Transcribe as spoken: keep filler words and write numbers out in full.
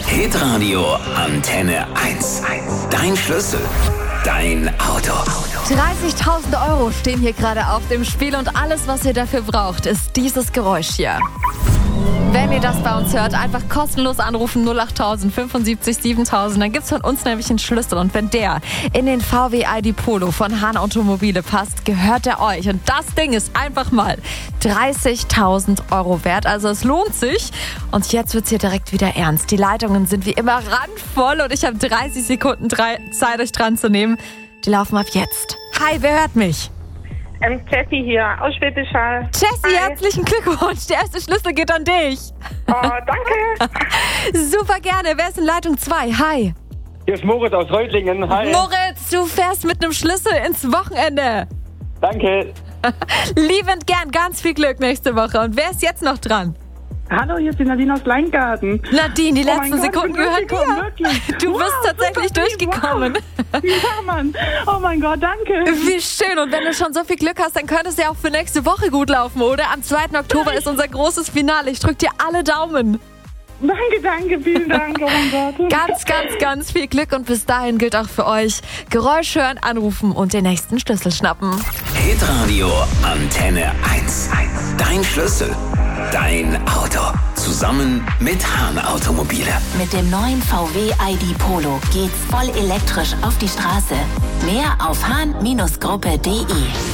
Hitradio Antenne eins. Dein Schlüssel, dein Auto. dreißigtausend Euro stehen hier gerade auf dem Spiel und alles, was ihr dafür braucht, ist dieses Geräusch hier. Wenn ihr das bei uns hört, einfach kostenlos anrufen null acht fünfundsiebzig siebentausend. Dann gibt's von uns nämlich einen Schlüssel. Und wenn der in den V W I D Polo von Hahn Automobile passt, gehört er euch. Und das Ding ist einfach mal dreißigtausend Euro wert. Also es lohnt sich. Und jetzt wird's hier direkt wieder ernst. Die Leitungen sind wie immer randvoll und ich habe dreißig Sekunden Zeit, euch dran zu nehmen. Die laufen ab jetzt. Hi, wer hört mich? Ähm, Jessie hier aus Schwäbisch Hall. Jessie, herzlichen Glückwunsch. Der erste Schlüssel geht an dich. Oh, danke. Super gerne. Wer ist in Leitung zwei? Hi. Hier ist Moritz aus Reutlingen. Hi. Moritz, du fährst mit einem Schlüssel ins Wochenende. Danke. Liebend gern. Ganz viel Glück nächste Woche. Und wer ist jetzt noch dran? Hallo, hier ist die Nadine aus Leingarten. Nadine, die Oh letzten mein Gott, Sekunden ich bin gehören durchgekommen, dir. wirklich. Du Wow, bist tatsächlich super, durchgekommen. Wow. Ja, Mann. Oh mein Gott, danke. Wie schön. Und wenn du schon so viel Glück hast, dann könnte es ja auch für nächste Woche gut laufen, oder? Am zweiten Oktober ist unser großes Finale. Ich drück dir alle Daumen. Danke, danke, vielen Dank. Oh mein Gott. Ganz, ganz, ganz viel Glück. Und bis dahin gilt auch für euch: Geräusch hören, anrufen und den nächsten Schlüssel schnappen. Hitradio Antenne eins. Dein Schlüssel, dein Auto. Zusammen mit Hahn Automobile. Mit dem neuen V W I D Polo geht's voll elektrisch auf die Straße. Mehr auf hahn Gruppe punkt de.